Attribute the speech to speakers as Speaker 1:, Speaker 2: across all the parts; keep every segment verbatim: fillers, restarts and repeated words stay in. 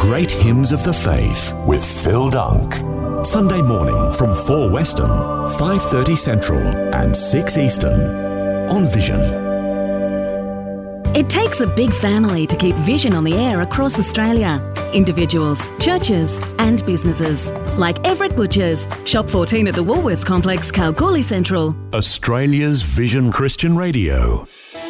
Speaker 1: Great Hymns of the Faith with Phil Dunk. Sunday morning from four Western, five thirty Central and six Eastern on Vision.
Speaker 2: It takes a big family to keep Vision on the air across Australia. Individuals, churches and businesses. Like Everett Butchers, Shop fourteen at the Woolworths Complex, Kalgoorlie Central.
Speaker 1: Australia's Vision Christian Radio.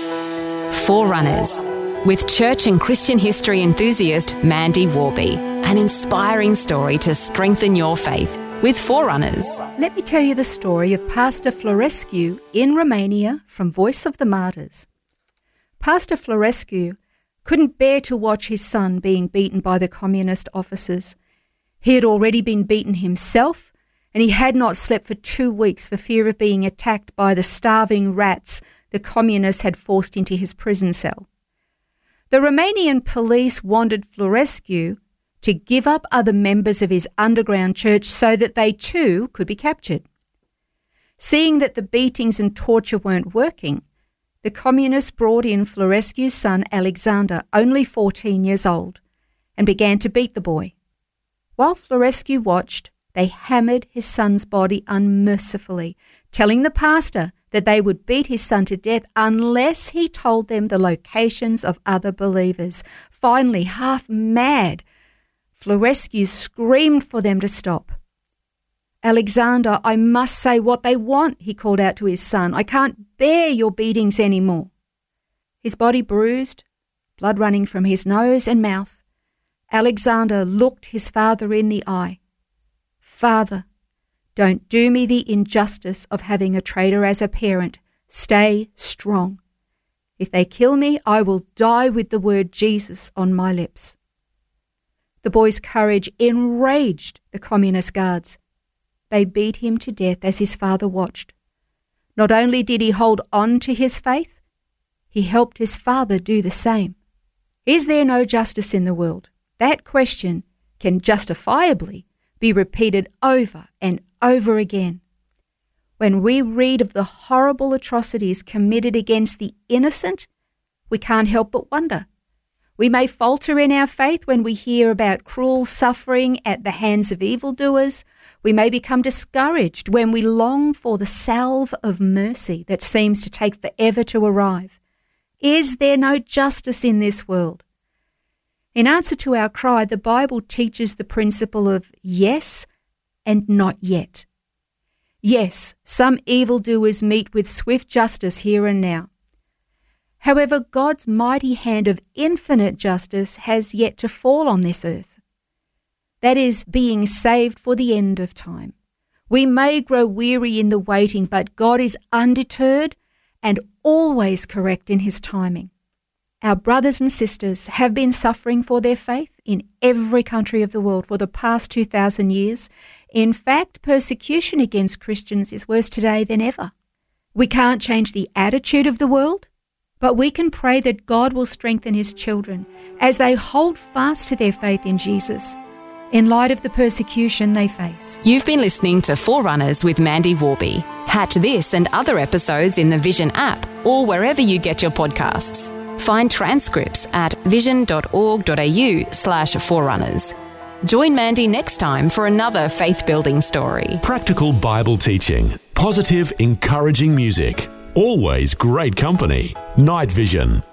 Speaker 3: Forerunners, with church and Christian history enthusiast Mandy Warby. An inspiring story to strengthen your faith with Forerunners.
Speaker 4: Let me tell you the story of Pastor Florescu in Romania from Voice of the Martyrs. Pastor Florescu couldn't bear to watch his son being beaten by the communist officers. He had already been beaten himself, and he had not slept for two weeks for fear of being attacked by the starving rats the communists had forced into his prison cell. The Romanian police wanted Florescu to give up other members of his underground church so that they too could be captured. Seeing that the beatings and torture weren't working, the communists brought in Florescu's son Alexander, only fourteen years old, and began to beat the boy. While Florescu watched, they hammered his son's body unmercifully, telling the pastor that they would beat his son to death unless he told them the locations of other believers. Finally, half mad, Florescu screamed for them to stop. "Alexander, I must say what they want," he called out to his son. "I can't bear your beatings anymore." His body bruised, blood running from his nose and mouth, Alexander looked his father in the eye. "Father, don't do me the injustice of having a traitor as a parent. Stay strong. If they kill me, I will die with the word Jesus on my lips." The boy's courage enraged the communist guards. They beat him to death as his father watched. Not only did he hold on to his faith, he helped his father do the same. Is there no justice in the world? That question can justifiably be repeated over and over again. When we read of the horrible atrocities committed against the innocent, we can't help but wonder. We may falter in our faith when we hear about cruel suffering at the hands of evildoers. We may become discouraged when we long for the salve of mercy that seems to take forever to arrive. Is there no justice in this world? In answer to our cry, the Bible teaches the principle of yes and not yet. Yes, some evildoers meet with swift justice here and now. However, God's mighty hand of infinite justice has yet to fall on this earth. That is, being saved for the end of time. We may grow weary in the waiting, but God is undeterred and always correct in his timing. Our brothers and sisters have been suffering for their faith in every country of the world for the past two thousand years. In fact, persecution against Christians is worse today than ever. We can't change the attitude of the world, but we can pray that God will strengthen his children as they hold fast to their faith in Jesus in light of the persecution they face.
Speaker 3: You've been listening to Forerunners with Mandy Warby. Catch this and other episodes in the Vision app or wherever you get your podcasts. Find transcripts at vision.org.au slash forerunners. Join Mandy next time for another faith-building story.
Speaker 1: Practical Bible teaching, positive, encouraging music, always great company. Night Vision